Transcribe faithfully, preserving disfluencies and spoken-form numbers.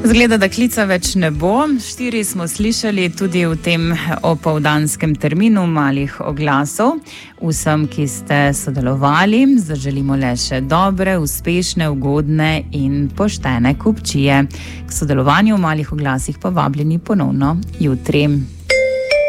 Zgleda, da klica več ne bo. Štiri smo slišali tudi v tem opoldanskem terminu malih oglasov. Vsem, ki ste sodelovali, zaželimo le še dobre, uspešne, ugodne in poštene kupčije. K sodelovanju v malih oglasih pa vabljeni ponovno jutri.